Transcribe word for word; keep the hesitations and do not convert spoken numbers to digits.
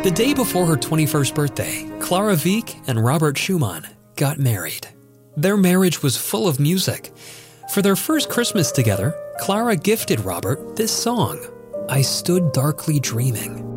The day before her twenty-first birthday, Clara Wieck and Robert Schumann got married. Their marriage was full of music. For their first Christmas together, Clara gifted Robert this song, I Stood Darkly Dreaming.